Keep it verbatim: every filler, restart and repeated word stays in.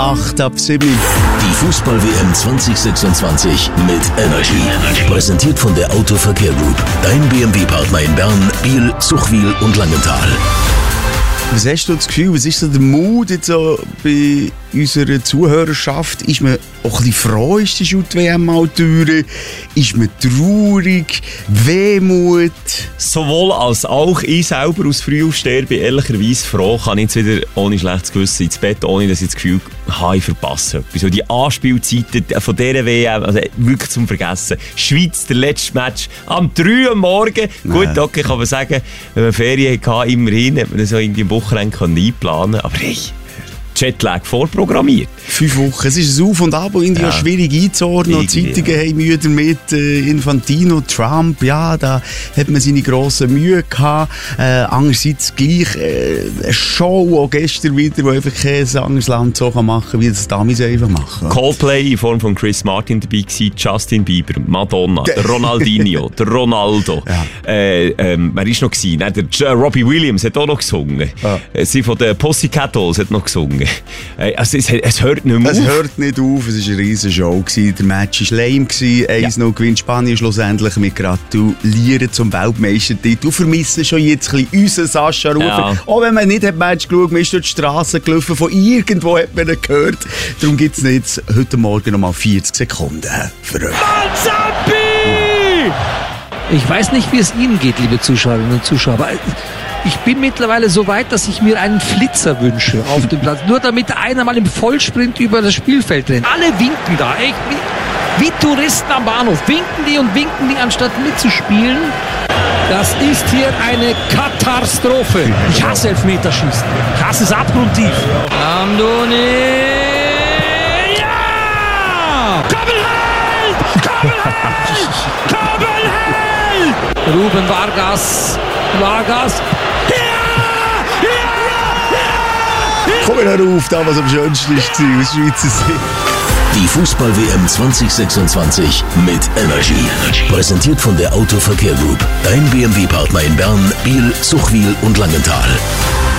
acht ab sieben. Die Fußball-W M zwanzig sechsundzwanzig mit Energy. Präsentiert von der Autoverkehr Group. Dein B M W-Partner in Bern, Biel, Zuchwil und Langenthal. Was hast du das Gefühl, was ist so der Mut jetzt so bei unserer Zuhörerschaft? Ist man auch ein bisschen froh, ist die Shoot-W M mal durch? Ist man traurig? Wehmut? Sowohl als auch. Ich selber als Frühaufsteher bin ehrlicherweise froh, kann ich jetzt wieder ohne schlechtes Gewissen ins Bett, ohne dass ich das Gefühl habe, ich verpasse etwas. So die Anspielzeiten von dieser W M, also wirklich zum Vergessen. Schweiz, der letzte Match, am drei Uhr morgen. Nein. Gut, okay, kann man sagen, wenn man Ferien hatte, immerhin, hat man das so irgendwie im Wochenende einplanen können. Aber hey, Jetlag vorprogrammiert. Fünf Wochen. Es ist ein Auf und Ab, und India ja. schwierig einzuordnen. Die Zeitungen ja. haben Mühe damit. Äh, Infantino, Trump, ja, da hat man seine grossen Mühe gehabt. Äh, andererseits gleich äh, eine Show, auch gestern wieder, wo einfach kein anderes Land so machen kann, wie das damals einfach machen. Coldplay in Form von Chris Martin dabei gewesen, Justin Bieber, Madonna, der Ronaldinho, der Ronaldo. Ja. Äh, ähm, wer ist noch gewesen? Nein, der Robbie Williams hat auch noch gesungen. Ja. Äh, sie von den Pussycat Dolls hat noch gesungen. Äh, also es, es hört nicht mehr es auf. Es hört nicht auf, es war eine riesen Show. Der Match war lame. eins null ja. gewinnt Spanien schlussendlich. Wir gratulieren zum Weltmeistertitel. Vermissen schon jetzt ein bisschen unseren Sascha Rufer. Ja. Auch wenn man nicht das Match geschaut hat, man ist durch die Straße gelaufen. Von irgendwo hat man ihn gehört. Darum gibt es jetzt heute Morgen noch mal vierzig Sekunden für euch. Ich weiß nicht, wie es Ihnen geht, liebe Zuschauerinnen und Zuschauer, aber ich bin mittlerweile so weit, dass ich mir einen Flitzer wünsche auf dem Platz. Nur damit einer mal im Vollsprint über das Spielfeld rennt. Alle winken da, echt wie, wie Touristen am Bahnhof. Winken die und winken die, anstatt mitzuspielen. Das ist hier eine Katastrophe. Ich hasse Elfmeterschießen. Ich hasse es abgrundtief. Amdoni! Ja! Kabelheld! Kabelheld! Kabelheld! Ruben Vargas. Vargas. Ja! Ja! Ja! Komm wieder auf, da was am schönsten war aus Schweizer Sicht. Die Fußball-W M zwanzig sechsundzwanzig mit Energy. Präsentiert von der Autoverkehr Group. Dein B M W-Partner in Bern, Biel, Zuchwil und Langenthal.